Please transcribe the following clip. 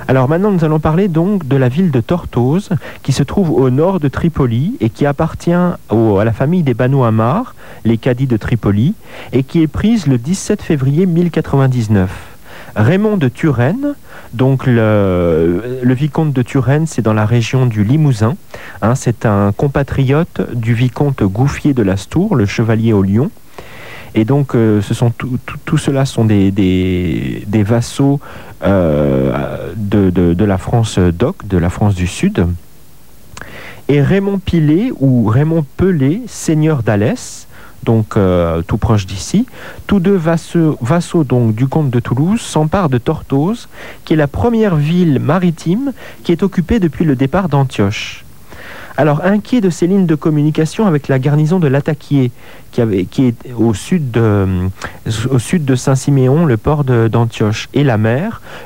Alors maintenant, nous allons parler donc de la ville de Tortosa, qui se trouve au nord de Tripoli et qui appartient à la famille des Banu Ammar, les cadis de Tripoli, et qui est prise le 17 février 1099. Raymond de Turenne, donc le vicomte de Turenne, c'est dans la région du Limousin. C'est un compatriote du vicomte Gouffier de Lastour, le chevalier au lion. Et donc, tout cela sont des vassaux de la France d'Oc, de la France du Sud. Et Raymond Pilet ou Raymond Pelé, seigneur d'Alès, donc tout proche d'ici, tous deux vassaux donc, du comte de Toulouse, s'emparent de Tortosa, qui est la première ville maritime qui est occupée depuis le départ d'Antioche. Alors, inquiet de ces lignes de communication avec la garnison de Lataquié, qui est au sud de Saint-Siméon, le port d'Antioche, et la mer,